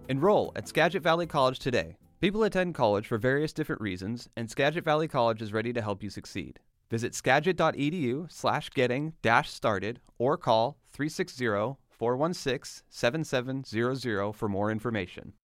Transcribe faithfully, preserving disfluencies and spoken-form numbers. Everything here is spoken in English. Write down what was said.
Enroll at Skagit Valley College today. People attend college for various different reasons, and Skagit Valley College is ready to help you succeed. Visit skagit.edu slash getting dash started or call three six zero, four one six, seven seven zero zero for more information.